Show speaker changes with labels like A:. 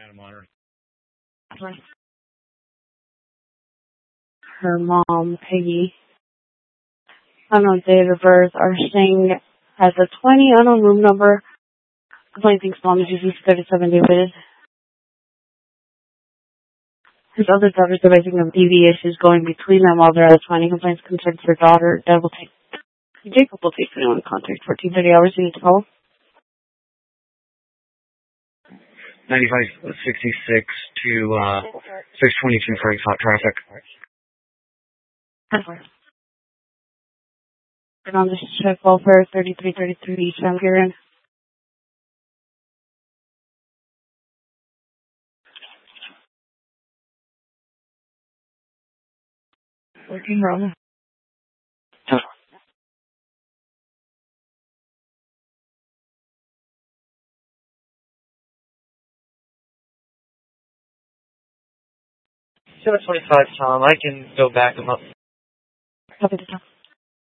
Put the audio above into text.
A: Her mom, Peggy, unknown date of birth, are staying at the 20 unknown room number. Complaint thinks mom is using 37 David. His other daughter's devising of DV issues going between them while they're at the 20. Complaints concerns her daughter. Jacob will take anyone in contact. 14:30 hours. You need to call.
B: 9566 to 622 for hot traffic.
A: And on this check welfare 3333 Sam Kieran. Working wrong.
B: 725, Tom. I can go back them up.
A: Copy the time.